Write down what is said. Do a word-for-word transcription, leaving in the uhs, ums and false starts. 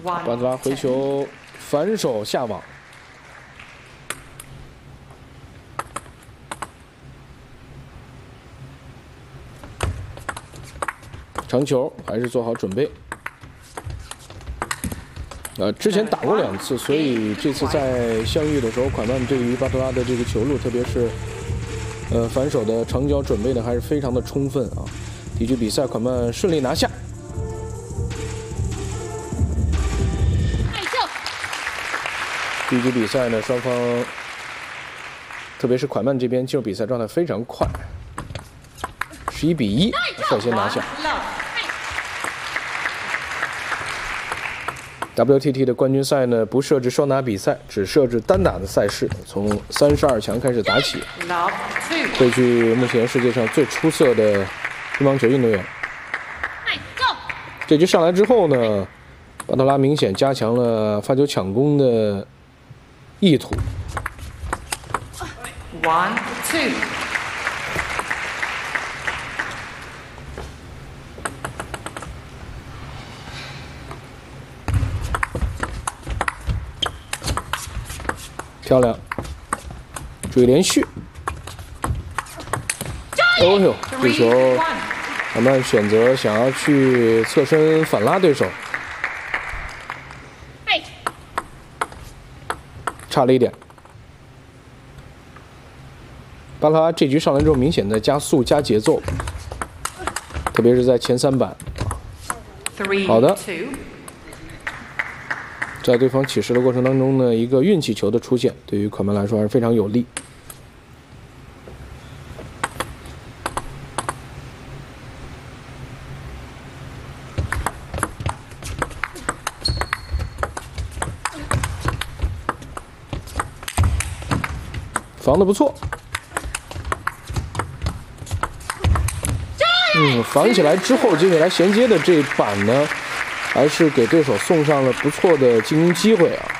巴特拉回球反手下网，长球还是做好准备。呃，之前打过两次，所以这次在相遇的时候，款曼对于巴特拉的这个球路，特别是呃反手的长脚准备的还是非常的充分啊。第一局比赛，款曼顺利拿下。 第一局比赛呢，双方，特别是款曼这边进入比赛状态非常快，十一比一率先拿下。W T T 的冠军赛呢，不设置双打比赛，只设置单打的赛事，从三十二强开始打起，汇聚目前世界上最出色的乒乓球运动员。这局上来之后呢，巴特拉明显加强了发球抢攻的 意图。 One, two. 漂亮，注意连续。哦呦，这球他们选择想要去侧身反拉对手，差了一点。巴特拉这局上来之后，明显在加速加节奏，特别是在前三板。好的，在对方起势的过程当中呢，一个运气球的出现，对于款曼来说还是非常有利。防得不错，嗯，防起来之后，接下来衔接的这一板呢，还是给对手送上了不错的进攻机会啊。